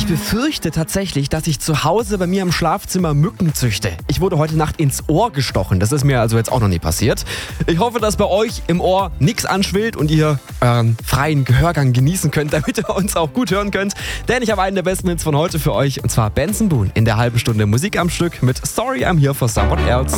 Ich befürchte tatsächlich, dass ich zu Hause bei mir im Schlafzimmer Mücken züchte. Ich wurde heute Nacht ins Ohr gestochen. Das ist mir also jetzt auch noch nie passiert. Ich hoffe, dass bei euch im Ohr nichts anschwillt und ihr euren freien Gehörgang genießen könnt, damit ihr uns auch gut hören könnt. Denn ich habe einen der besten Hits von heute für euch, und zwar Benson Boone in der halben Stunde Musik am Stück mit Sorry I'm Here for Someone Else.